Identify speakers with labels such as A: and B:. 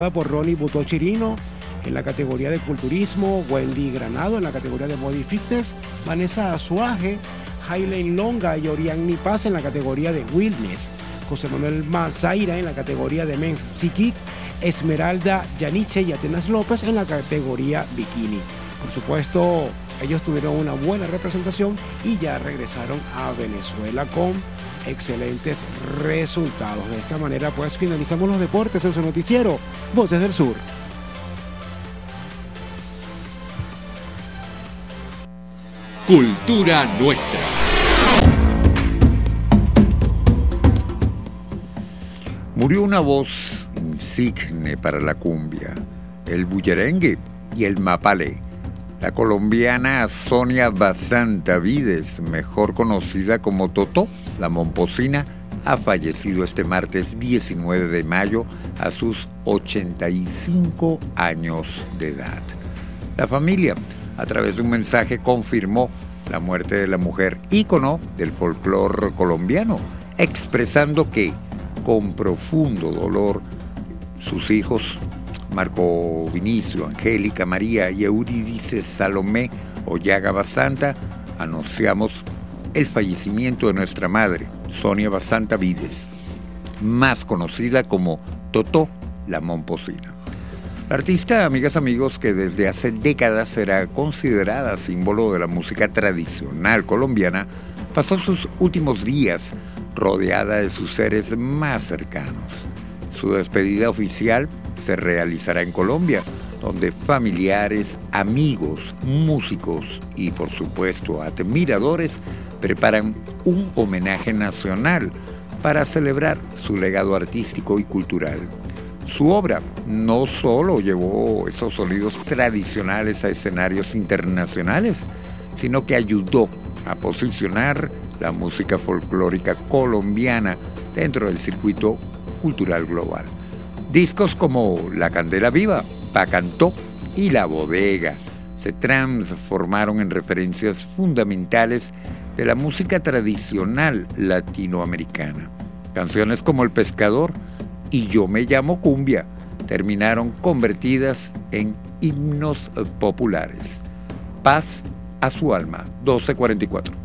A: por Ronnie Butó Chirino en la categoría de culturismo, Wendy Granado en la categoría de body fitness, Vanessa Azuaje, Hailen Longa y Oriani Paz en la categoría de wellness, José Manuel Mazaira en la categoría de men's psychic, Esmeralda Yaniche y Atenas López en la categoría bikini. Por supuesto, ellos tuvieron una buena representación y ya regresaron a Venezuela con excelentes resultados. De esta manera, pues, finalizamos los deportes en su noticiero Voces del Sur.
B: Cultura Nuestra.
C: Murió una voz insigne para la cumbia, el bullerengue y el mapalé. La colombiana Sonia Basanta Vides, mejor conocida como Totó, la momposina, ha fallecido este martes 19 de mayo a sus 85 años de edad. La familia, a través de un mensaje, confirmó la muerte de la mujer ícono del folclore colombiano, expresando que, con profundo dolor, sus hijos, Marco Vinicio, Angélica María y Eurídice Salomé Ollaga Basanta, anunciamos el fallecimiento de nuestra madre, Sonia Basanta Vides, más conocida como Totó, la momposina. La artista, amigas, amigos, que desde hace décadas será considerada símbolo de la música tradicional colombiana, pasó sus últimos días rodeada de sus seres más cercanos. Su despedida oficial se realizará en Colombia, donde familiares, amigos, músicos y, por supuesto, admiradores preparan un homenaje nacional para celebrar su legado artístico y cultural. Su obra no solo llevó esos sonidos tradicionales a escenarios internacionales, sino que ayudó a posicionar la música folclórica colombiana dentro del circuito cultural global. Discos como La Candela Viva, Pa' Cantó y La Bodega se transformaron en referencias fundamentales de la música tradicional latinoamericana. Canciones como El Pescador y Yo me llamo Cumbia terminaron convertidas en himnos populares. Paz a su alma, 1244.